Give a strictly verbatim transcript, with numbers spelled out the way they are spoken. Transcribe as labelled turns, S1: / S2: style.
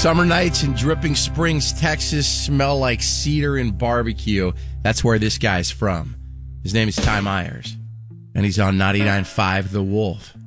S1: Summer nights in Dripping Springs, Texas smell like cedar and barbecue. That's where this guy's from. His name is Ty Myers, and he's on ninety-nine point five The Wolf.